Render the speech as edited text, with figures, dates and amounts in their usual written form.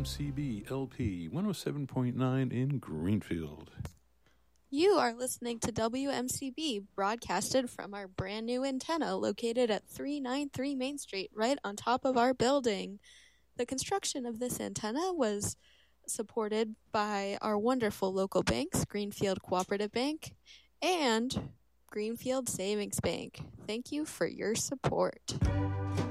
WMCB LP 107.9 in Greenfield. You are listening to WMCB, broadcasted from our brand new antenna located at 393 Main Street, right on top of our building. The construction of this antenna was supported by our wonderful local banks, Greenfield Cooperative Bank and Greenfield Savings Bank. Thank you for your support.